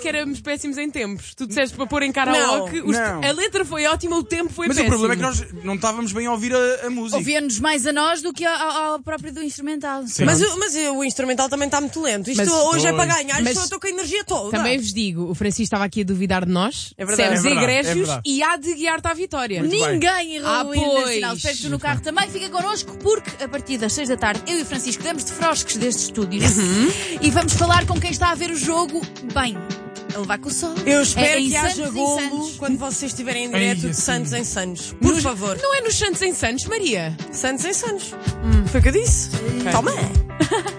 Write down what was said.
que éramos péssimos em tempos. Tu disseste para pôr em Não, karaoke. não. A letra foi ótima, o tempo foi Mas péssimo. o problema é que nós não estávamos bem a ouvir a música. Ouvia-nos mais a nós do que ao próprio do instrumental. Mas o instrumental também está muito lento. Isto Mas- hoje é para Pois. ganhar, Mas- eu estou com a energia toda. Também vos digo, o Francisco estava aqui a duvidar de nós. É verdade. Sermos É verdade, é egrégios verdade. e há de guiar-te à vitória. Muito bem. Ninguém errou o hino pois. nacional. Espero que tu no carro também. Fica connosco porque a partir das 6 da tarde eu e o Francisco damos de frosques deste estúdio e vamos falar com quem está a ver o jogo bem. A levar com o sol. Eu espero em que haja Santos, em golo Santos. quando vocês estiverem em direto Ai, de Santos em Santos. Por favor. Não é nos Santos em Santos, Maria? Santos em Santos. Foi o que eu disse. Toma!